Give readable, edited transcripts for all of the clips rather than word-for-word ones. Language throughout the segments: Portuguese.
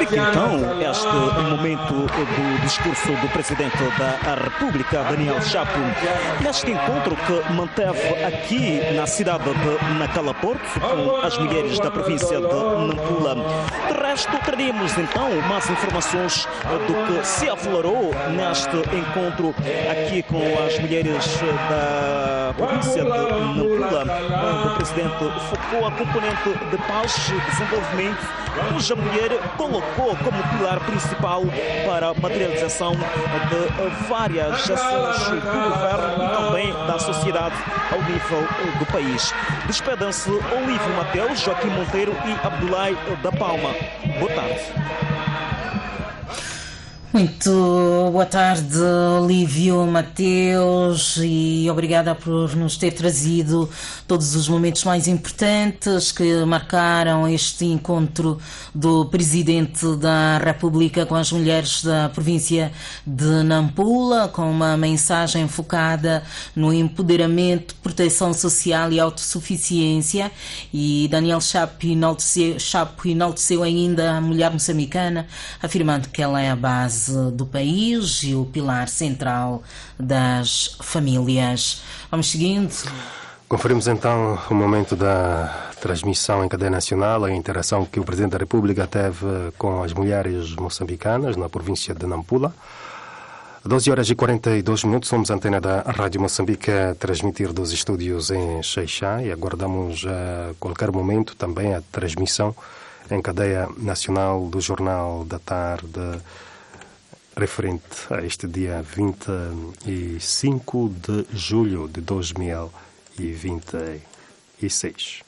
Fica então este momento do discurso do Presidente da República, Daniel Chapo, neste encontro que manteve aqui na cidade de Nacala-Porto com as mulheres da província de Nampula. De resto, teremos então mais informações do que se aflorou neste encontro aqui com as mulheres da província de Nampula, onde o Presidente focou a componente de paz e desenvolvimento, cuja mulher colocou como pilar principal para a materialização de várias ações do governo e também da sociedade ao nível do país. Despedem-se Olívio Mateus, Joaquim Monteiro e Abdulai da Palma. Boa tarde. Muito boa tarde, Olívio Mateus, e obrigada por nos ter trazido todos os momentos mais importantes que marcaram este encontro do Presidente da República com as mulheres da província de Nampula, com uma mensagem focada no empoderamento, proteção social e autossuficiência. E Daniel Chapo enalteceu ainda a mulher moçambicana, afirmando que ela é a base do país e o pilar central das famílias. Vamos seguindo. Conferimos então o momento da transmissão em cadeia nacional, a interação que o Presidente da República teve com as mulheres moçambicanas na província de Nampula. 12h42, somos a antena da Rádio Moçambique a transmitir dos estúdios em Xai-Xai e aguardamos a qualquer momento também a transmissão em cadeia nacional do Jornal da Tarde, referente a este dia 25 de julho de 2026.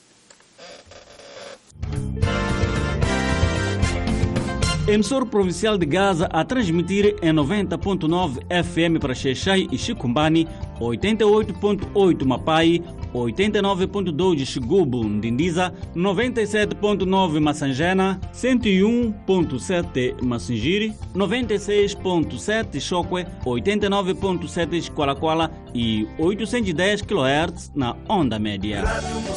Emissor provincial de Gaza a transmitir em 90.9 FM para Xai-Xai e Chicumbani, 88.8 Mapai, 89.2 Xigubu, Ndindiza, 97.9 Massangena, 101.7 Massingiri, 96.7 Chokwe, 89.7 Kwalakwala e 810 kHz na onda média.